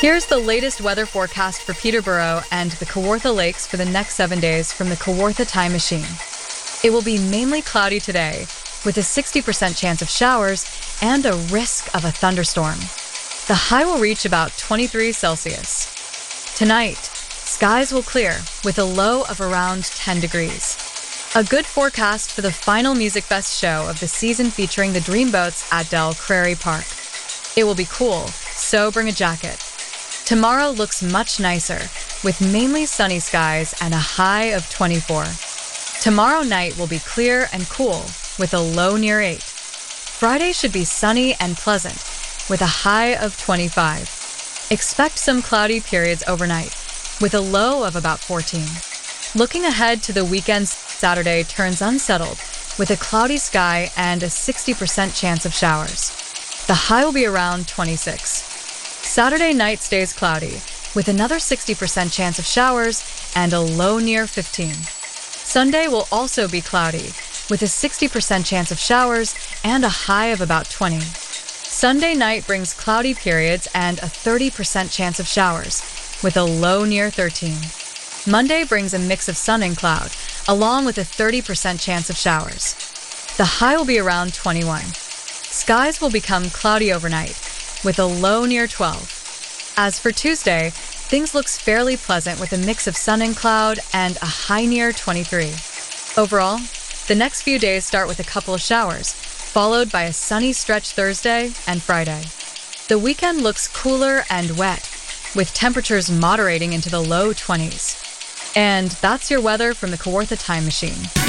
Here's the latest weather forecast for Peterborough and the Kawartha Lakes for the next 7 days from the Kawartha Time Machine. It will be mainly cloudy today, with a 60% chance of showers and a risk of a thunderstorm. The high will reach about 23 Celsius. Tonight, skies will clear with a low of around 10 degrees. A good forecast for the final Music Fest show of the season featuring the Dreamboats at Del Crary Park. It will be cool, so bring a jacket. Tomorrow looks much nicer, with mainly sunny skies and a high of 24. Tomorrow night will be clear and cool, with a low near 8. Friday should be sunny and pleasant, with a high of 25. Expect some cloudy periods overnight, with a low of about 14. Looking ahead to the weekend, Saturday turns unsettled, with a cloudy sky and a 60% chance of showers. The high will be around 26. Saturday night stays cloudy, with another 60% chance of showers and a low near 15. Sunday will also be cloudy, with a 60% chance of showers and a high of about 20. Sunday night brings cloudy periods and a 30% chance of showers, with a low near 13. Monday brings a mix of sun and cloud, along with a 30% chance of showers. The high will be around 21. Skies will become cloudy overnight, with a low near 12. As for Tuesday, things looks fairly pleasant with a mix of sun and cloud and a high near 23. Overall, the next few days start with a couple of showers, followed by a sunny stretch Thursday and Friday. The weekend looks cooler and wet, with temperatures moderating into the low 20s. And that's your weather from the Kawartha Time Machine.